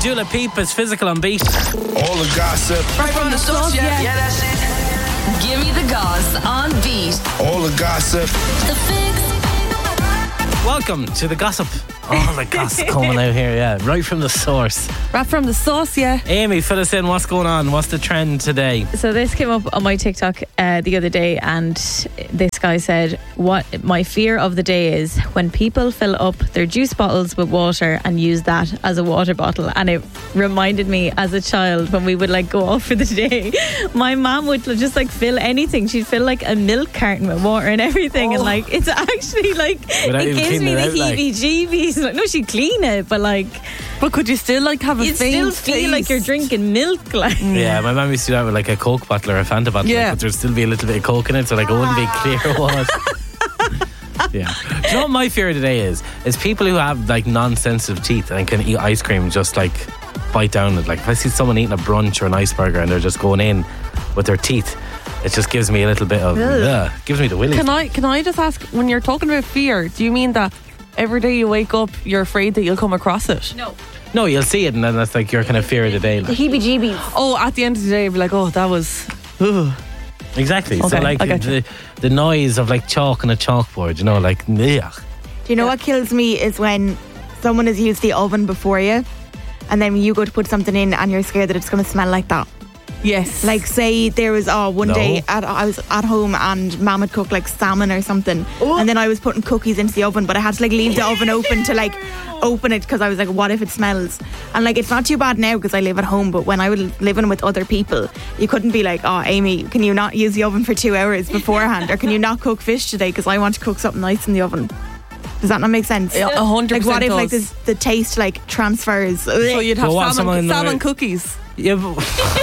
Dula Peep is Physical on Beat. All the gossip. Right from the source, yeah. Yeah, that's it. Give me the goss on Beat. All the gossip. The Fix. Welcome to the gossip. All the gossip coming out here, yeah. Right from the source. Right from the source, yeah. Amy, fill us in. What's going on? What's the trend today? So this came up on my TikTok the other day, and this guy said, what my fear of the day is when people fill up their juice bottles with water and use that as a water bottle. And it reminded me as a child when we would like go off for the day, my mum would just like fill anything. She'd fill like a milk carton with water and everything, and like it's actually like Without it even gives cleaning me it the out, like. heebie-jeebies. Like, no, she'd clean it, but like But could you still like have a you'd faint still feel like you're taste? drinking milk. Like Yeah, my mum used to do that with like a Coke bottle or a Fanta bottle. Yeah. Like, but there'd still be a little bit of Coke in it, so like it wouldn't be clear what. Yeah. Do you know what my fear of the day is? Is people who have like non-sensitive teeth and can eat ice cream just like bite down it. Like if I see someone eating a brunch or an iceberg and they're just going in with their teeth, it just gives me a little bit of gives me the willies. Can I just ask, when you're talking about fear, do you mean that every day you wake up you're afraid that you'll come across it? No, you'll see it and then that's like your kind of fear of the day. Like. heebie-jeebies. Oh, at the end of the day you'll be like, oh, that was Exactly. Okay, so like I get you. the noise of like chalk on a chalkboard, you know, like Do you know what kills me is when someone has used the oven before you and then you go to put something in and you're scared that it's going to smell like that. yes. Like say there was one No. day I was at home and Mum had cooked like salmon or something, and then I was putting cookies into the oven, but I had to like leave the oven open to like open it because I was like, what if it smells? And like it's not too bad now because I live at home, but when I was living with other people, you couldn't be like, oh Amy, can you not use the oven for 2 hours beforehand, or can you not cook fish today because I want to cook something nice in the oven? Does that not make sense? Yeah, 100% Like what if like does. the taste like transfers? So you'd have But what someone in salmon the- cookies. Yeah, but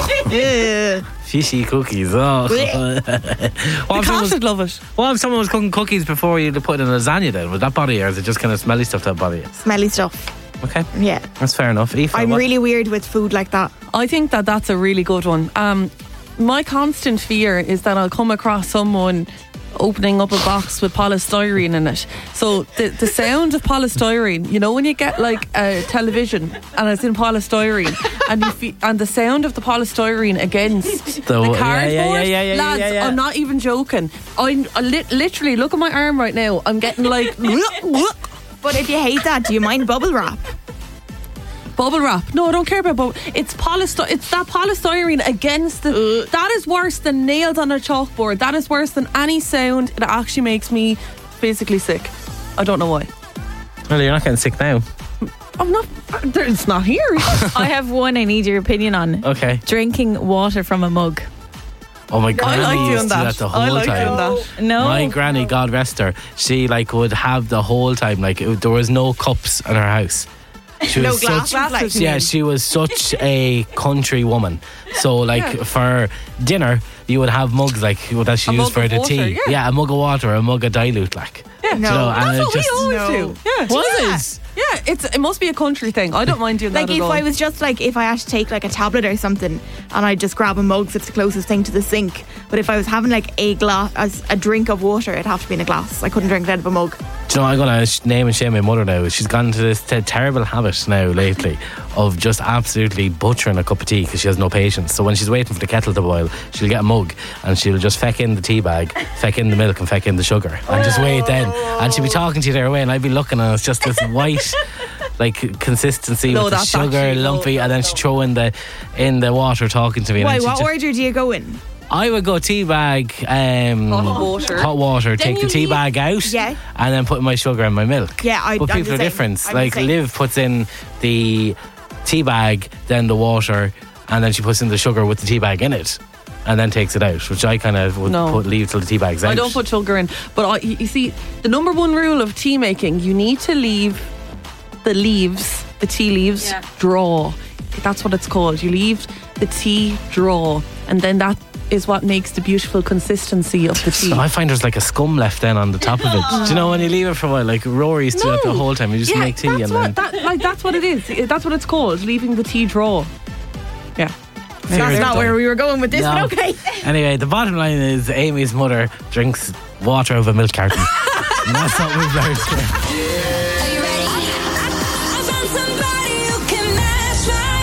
Ugh. fishy cookies. Oh. what, if The someone cat was, would love it. what if someone was cooking cookies before you put in a lasagna then? Would that bother you, or is it just kind of smelly stuff that bother you? Smelly stuff. Okay, Yeah. that's fair enough. Aoife, I'm what- really weird with food like that. I think that that's a really good one. My constant fear is that I'll come across someone opening up a box with polystyrene in it. So the sound of polystyrene, you know, when you get like a television and it's in polystyrene and you and the sound of the polystyrene against the cardboard, lads, yeah. I'm not even joking. I literally look at my arm right now. I'm getting like But if you hate that, do you mind bubble wrap? bubble wrap. No, I don't care about bubble. It's It's that polystyrene against the. That is worse than nails on a chalkboard. That is worse than any sound. It actually makes me physically sick. I don't know why. Well, you're not getting sick now. I'm not. It's not here. I have one I need your opinion on. Okay. Drinking water from a mug. Oh my I granny like used doing to do that. that the whole I like time. doing that. No. My granny, God rest her, she like would have the whole time like there was no cups in her house. She No was glasses, such, like. yeah, she was such a country woman. So like for dinner, you would have mugs like that she A used mug for of the water, tea. yeah. A mug of water, a mug of dilute, like. Yeah, Do you know, and that's it what we just- always No. do. Yeah, Was it? yeah. It must be a country thing. I don't mind doing Like that at if all. I was just like, if I had to take like a tablet or something and I just grab a mug, 'cause it's the closest thing to the sink. But if I was having like a drink of water, it'd have to be in a glass. I couldn't drink it out of a mug. Do you know, I'm going to name and shame my mother now. She's gone into this terrible habit now lately of just absolutely butchering a cup of tea because she has no patience. So when she's waiting for the kettle to boil, she'll get a mug and she'll just feck in the tea bag, feck in the milk and feck in the sugar and just wait then. And she'll be talking to you there away and I'd be looking and it's just this white like consistency No, with the that's sugar actually- no, lumpy and then no. she'd throw in the water talking to me. Why? And then What she'd order do you go in? I would go tea bag, hot water, take the you tea leave- bag out, Yeah. and then put my sugar and my milk. Yeah, but I'm people the are same. different. I'm the Like same. Liv puts in the tea bag, then the water, and then she puts in the sugar with the tea bag in it, and then takes it out. Which I kind of would No. leave till the tea bag's out. I don't put sugar in. But you see, the number one rule of tea making, you need to leave the leaves, the tea leaves, draw. That's what it's called. You leave the tea draw, and then that is what makes the beautiful consistency of the tea. So I find there's like a scum left then on the top of it. Do you know when you leave it for a while? Like Rory used to do that the whole time. You just make tea that's and then. that's what it is. That's what it's called, leaving the tea draw. Yeah. That's not where we were going with this, No. but okay. Anyway, the bottom line is Amy's mother drinks water out of a milk carton. And that's what we've learned here. Are you ready? I found somebody who can match my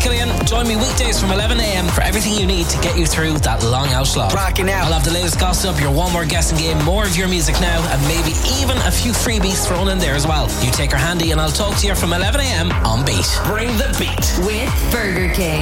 Killian. Join me weekdays from 11 a.m. for everything you need to get you through that long out slot. Rocking out. I'll have the latest gossip, your one more guessing game, more of your music now, and maybe even a few freebies thrown in there as well. You take her handy and I'll talk to you from 11 a.m. on Beat. Bring the beat. With Burger King.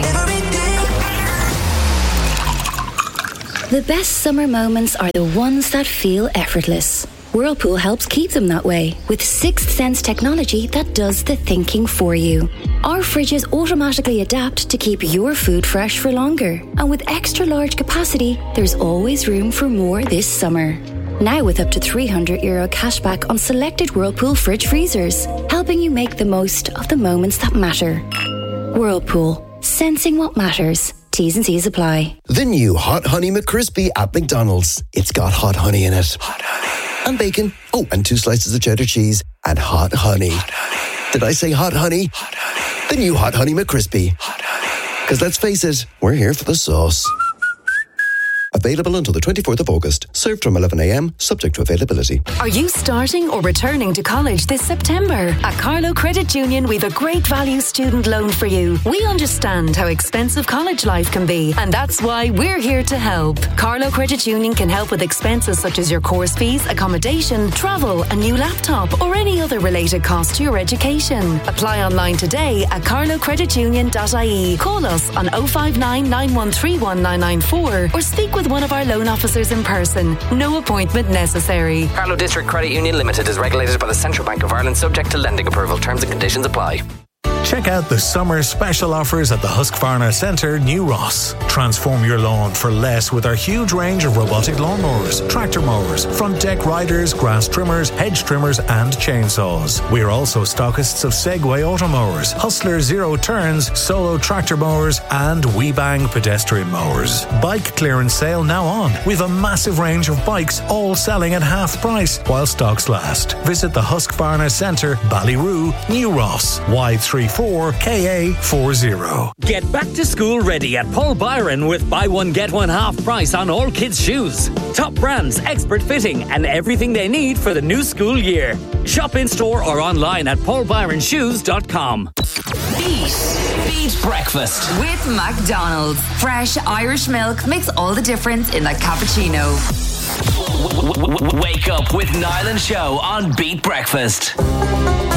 The best summer moments are the ones that feel effortless. Whirlpool helps keep them that way with Sixth Sense technology that does the thinking for you. Our fridges automatically adapt to keep your food fresh for longer. And with extra large capacity, there's always room for more this summer. Now with up to €300 cashback on selected Whirlpool fridge freezers, helping you make the most of the moments that matter. Whirlpool, sensing what matters. T's and C's apply. The new Hot Honey McCrispy at McDonald's. It's got hot honey in it. Hot honey. And bacon. Oh, and 2 slices of cheddar cheese. And hot honey. Hot honey. Did I say hot honey? Hot honey. The new Hot Honey McCrispy. Hot honey. Because let's face it, we're here for the sauce. Available until the 24th of August. Served from 11 a.m, subject to availability. Are you starting or returning to college this September? At Carlow Credit Union, we've a great value student loan for you. We understand how expensive college life can be, and that's why we're here to help. Carlow Credit Union can help with expenses such as your course fees, accommodation, travel, a new laptop, or any other related cost to your education. Apply online today at carlowcreditunion.ie. Call us on 059 9131 994 or speak with one of our loan officers in person. No appointment necessary. Carlow District Credit Union Limited is regulated by the Central Bank of Ireland, subject to lending approval. Terms and conditions apply. Check out the summer special offers at the Husqvarna Centre, New Ross. Transform your lawn for less with our huge range of robotic lawnmowers, tractor mowers, front deck riders, grass trimmers, hedge trimmers and chainsaws. We are also stockists of Segway automowers, Hustler Zero Turns, Solo tractor mowers and WeBang pedestrian mowers. Bike clearance sale now on. We've a massive range of bikes all selling at half price while stocks last. Visit the Husqvarna Centre, Ballyroo, New Ross, Y34KA40. Get back to school ready at Paul Byron with buy one get one half price on all kids' shoes. Top brands, expert fitting and everything they need for the new school year. Shop in store or online at paulbyronshoes.com. Beat Breakfast with McDonald's. Fresh Irish milk makes all the difference in that cappuccino. Wake up with Niall and Show on Beat Breakfast.